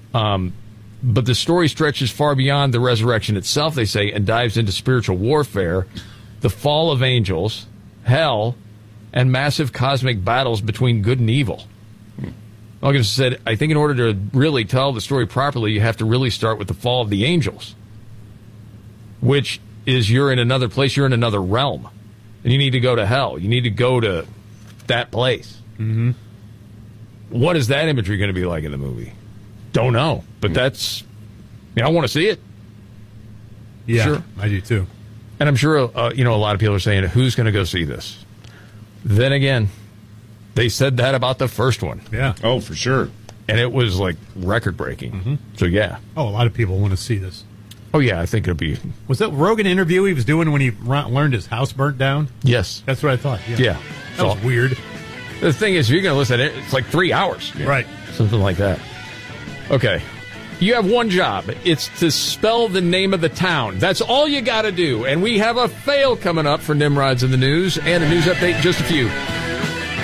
But the story stretches far beyond the resurrection itself, they say, and dives into spiritual warfare, the fall of angels, hell, and massive cosmic battles between good and evil. August said, I think in order to really tell the story properly, you have to really start with the fall of the angels, which is you're in another place, you're in another realm, and you need to go to hell. You need to go to that place. Mm-hmm. What is that imagery going to be like in the movie? Don't know, but that's, I want to see it. Yeah, sure. I do too. And I'm sure, a lot of people are saying, who's going to go see this? Then again, they said that about the first one. Yeah. Oh, for sure. And it was like record-breaking. Mm-hmm. So, yeah. Oh, a lot of people want to see this. Oh, yeah, I think it'll be... Was that Rogan interview he was doing when he learned his house burnt down? Yes. That's what I thought. Yeah. That was weird. The thing is, if you're going to listen to it, it's like 3 hours. Yeah. Right. Something like that. Okay. You have one job. It's to spell the name of the town. That's all you got to do. And we have a fail coming up for Nimrods in the news and a news update in just a few.